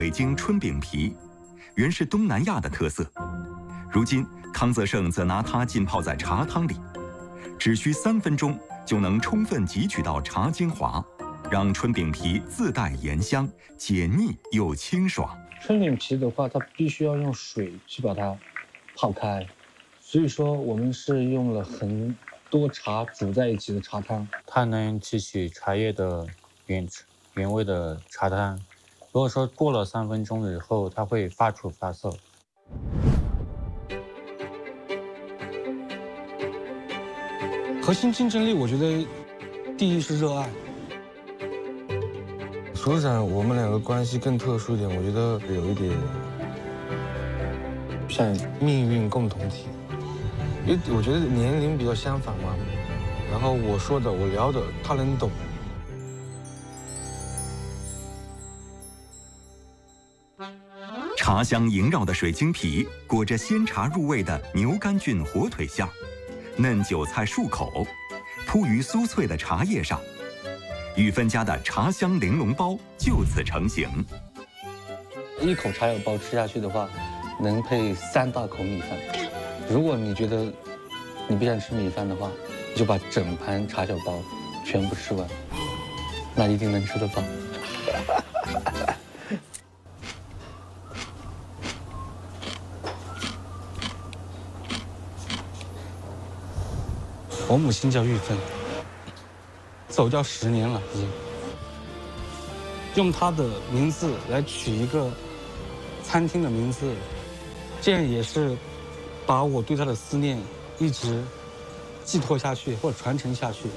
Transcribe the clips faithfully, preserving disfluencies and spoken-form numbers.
北京春饼皮，原是东南亚的特色。如今康泽盛则拿它浸泡在茶汤里，只需三分钟就能充分汲取到茶精华，让春饼皮自带盐香，解腻又清爽。 春饼皮的话，它必须要用水去把它泡开，所以说我们是用了很多茶煮在一起的茶汤， 它能提取茶叶的原原味的茶汤。如果说过了三分钟以后，它会发出发涩。 核心竞争力，我觉得第一是热爱。 所长，我们两个关系更特殊一点，我觉得有一点像命运共同体，因为我觉得年龄比较相仿嘛，然后我说的我聊的他能懂。 茶香萦绕的水晶皮裹着鲜茶入味的牛肝菌火腿馅儿，嫩韭菜漱口，铺于酥脆的茶叶上。玉芬家的茶香玲珑包就此成型。 一口茶友包吃下去的话，能配三大口米饭。如果你觉得你不想吃米饭的话，你就把整盘茶小包全部吃完，那一定能吃得饱。我母亲叫玉芬，走掉十年了已经。用她的名字来取一个餐厅的名字，这样也是把我对她的思念一直寄托下去或者传承下去。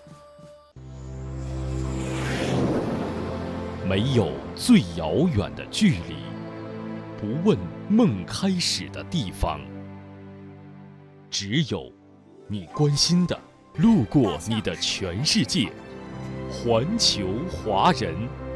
没有最遥远的距离，不问梦开始的地方，只有你关心的，路过你的全世界。环球华人。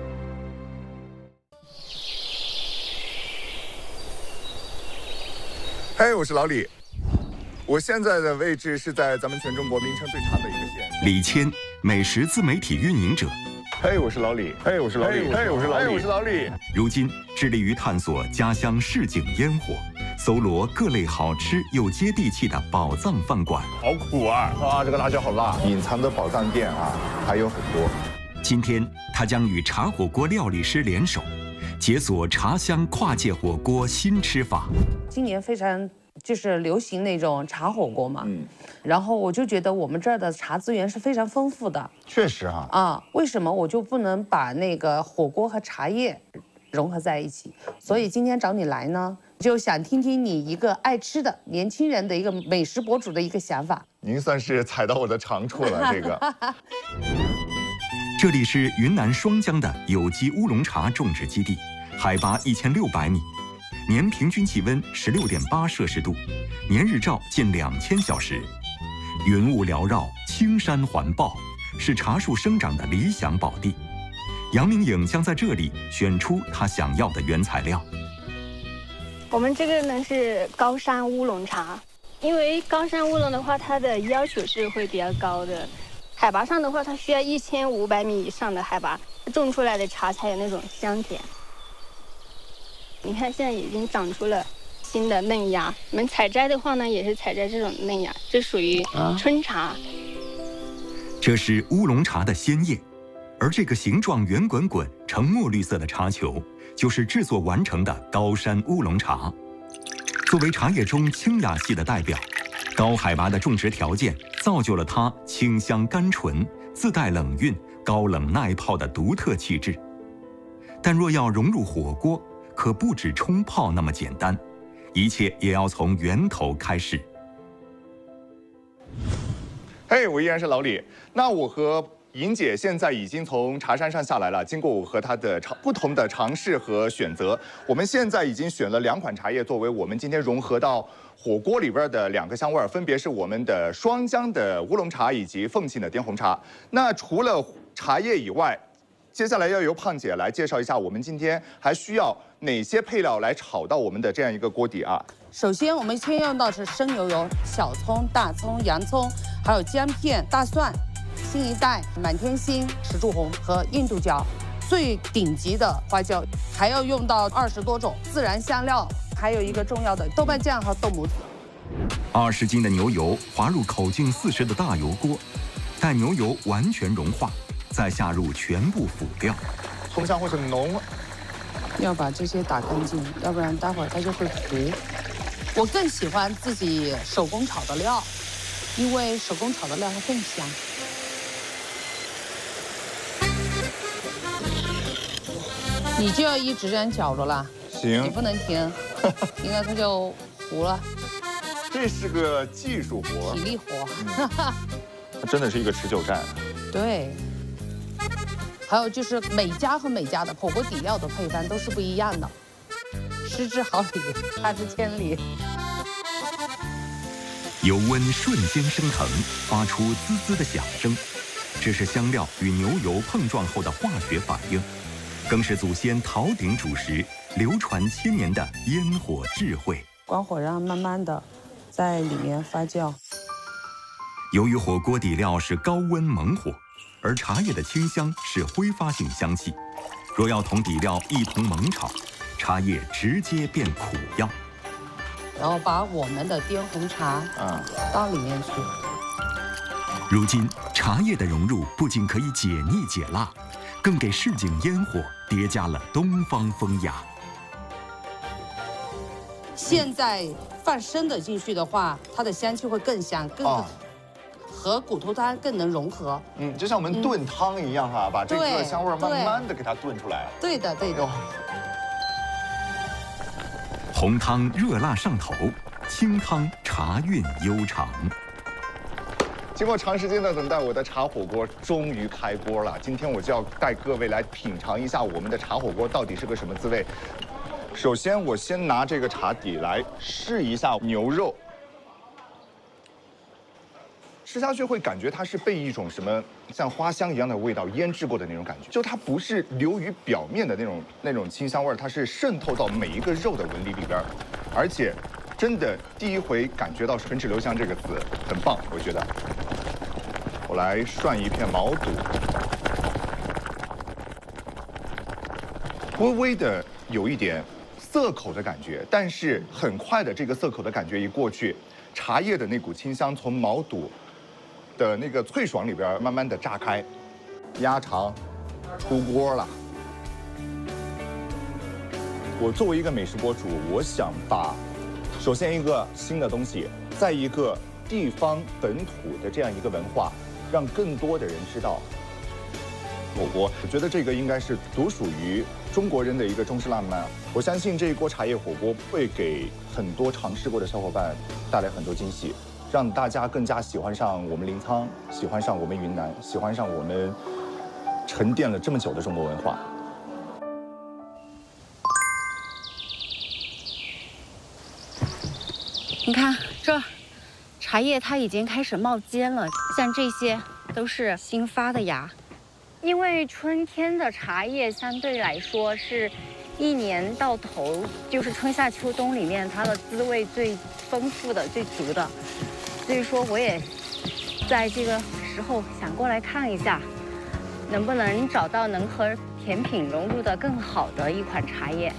嘿，我是老李，我现在的位置是在咱们全中国名称最长的一个县。 李谦，美食自媒体运营者。 嘿，我是老李。嘿，我是老李。嘿，我是老李。我是老李。 如今致力于探索家乡市井烟火，搜罗各类好吃又接地气的宝藏饭馆。 好苦啊！啊，这个辣椒好辣！隐藏的宝藏店啊，还有很多。 今天他将与茶火锅料理师联手，解锁茶香跨界火锅新吃法。 今年非常就是流行那种茶火锅嘛， 嗯， 然后我就觉得我们这儿的茶资源是非常丰富的。 确实哈。 啊，为什么我就不能把那个火锅和茶叶融合在一起？所以今天找你来呢，就想听听你一个爱吃的年轻人的一个美食博主的一个想法。 您算是踩到我的长处了，这个。 这里是云南双江的有机乌龙茶种植基地，海拔一千六百米，年平均气温十六点八摄氏度，年日照近两千小时，云雾缭绕，青山环抱，是茶树生长的理想宝地。杨明颖将在这里选出他想要的原材料。 我们这个呢是高山乌龙茶，因为高山乌龙的话，它的要求是会比较高的。海拔上的话，它需要一千五百米以上的海拔，种出来的茶才有那种香甜。你看，现在已经长出了新的嫩芽。我们采摘的话呢，也是采摘这种嫩芽，这属于春茶。啊、 这是乌龙茶的鲜叶，而这个形状圆滚滚、呈墨绿色的茶球，就是制作完成的高山乌龙茶。作为茶叶中清雅系的代表，高海拔的种植条件造就了它清香甘醇、自带冷韵、高冷耐泡的独特气质。但若要融入火锅，可不止冲泡那么简单，一切也要从源头开始。 嘿，我依然是老李。那我和莹姐现在已经从茶山上下来了，经过我和她的尝不同的尝试和选择，我们现在已经选了两款茶叶作为我们今天融合到火锅里边的两个香味儿，分别是我们的双江的乌龙茶以及凤庆的滇红茶。那除了茶叶以外，接下来要由胖姐来介绍一下我们今天还需要哪些配料来炒到我们的这样一个锅底啊。 首先我们先用到是生牛油、小葱、大葱、洋葱，还有姜片、大蒜、新一代、满天星、石柱红和印度椒。 最顶级的花椒，还要用到二十多种自然香料，还有一个重要的豆瓣酱和豆母子。 二十斤的牛油滑入口径四十的大油锅，待牛油完全融化，再下入全部辅料。 葱香会很浓， 要把这些打干净，要不然待会儿它就会糊。我更喜欢自己手工炒的料，因为手工炒的料它更香。你就要一直这样搅着啦， 行， 你不能停，应该它就糊了。 这是个技术活， 体力活， 它真的是一个持久战。 对。还有就是每家和每家的火锅底料的配方都是不一样的，失之毫厘，差之千里。 油温瞬间升腾，发出滋滋的响声，这是香料与牛油碰撞后的化学反应，更是祖先陶鼎主食流传千年的烟火智慧。 关火让慢慢的在里面发酵。 由于火锅底料是高温猛火，而茶叶的清香是挥发性香气，若要同底料一同猛炒，茶叶直接变苦药。 然后把我们的滇红茶啊到里面去。 如今茶叶的融入不仅可以解腻解辣，更给市井烟火叠加了东方风雅。 现在放生的进去的话，它的香气会更香，更、哦、和骨头汤更能融合。 嗯，就像我们炖汤一样哈，嗯、把这个香味慢慢的给它炖出来。 对的，对的。 红汤热辣上头，清汤茶韵悠长。 经过长时间的等待，我的茶火锅终于开锅了。今天我就要带各位来品尝一下我们的茶火锅到底是个什么滋味。首先，我先拿这个茶底来试一下牛肉，吃下去会感觉它是被一种什么像花香一样的味道腌制过的那种感觉，就它不是流于表面的那种那种清香味儿，它是渗透到每一个肉的纹理里边，而且真的第一回感觉到“唇齿留香”这个词很棒，我觉得。我来涮一片毛肚，微微的有一点涩口的感觉，但是很快的这个涩口的感觉一过去，茶叶的那股清香从毛肚的那个脆爽里边慢慢的炸开，鸭肠出锅了。我作为一个美食博主，我想把首先一个新的东西，再一个地方本土的这样一个文化，让更多的人知道火锅。我觉得这个应该是独属于中国人的一个中式浪漫。我相信这一锅茶叶火锅会给很多尝试过的小伙伴带来很多惊喜，让大家更加喜欢上我们临沧，喜欢上我们云南，喜欢上我们沉淀了这么久的中国文化。 你看这茶叶它已经开始冒尖了，像这些都是新发的芽。因为春天的茶叶相对来说是一年到头，就是春夏秋冬里面它的滋味最丰富的、最足的，所以说我也在这个时候想过来看一下，能不能找到能和甜品融入的更好的一款茶叶。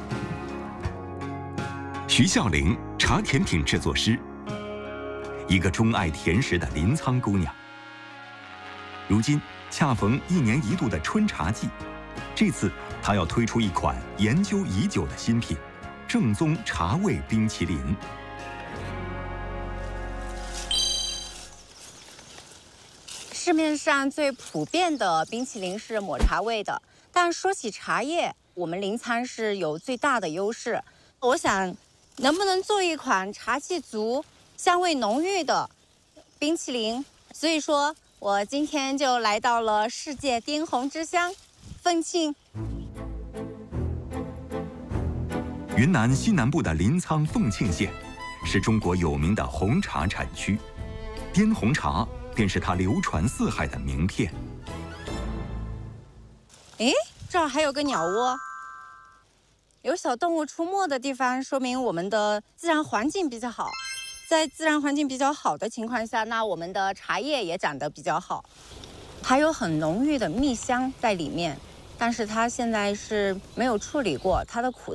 徐孝玲，茶甜品制作师，一个钟爱甜食的临沧姑娘。如今恰逢一年一度的春茶季，这次她要推出一款研究已久的新品——正宗茶味冰淇淋。 市面上最普遍的冰淇淋是抹茶味的，但说起茶叶，我们临沧是有最大的优势。我想，能不能做一款茶气足、香味浓郁的冰淇淋？所以说，我今天就来到了世界滇红之乡凤庆。 云南西南部的临沧凤庆县，是中国有名的红茶产区，滇红茶便是它流传四海的名片。 诶，这儿还有个鸟窝。有小动物出没的地方，说明我们的自然环境比较好。在自然环境比较好的情况下，那我们的茶叶也长得比较好，还有很浓郁的蜜香在里面。 但是它现在是没有处理过，它的苦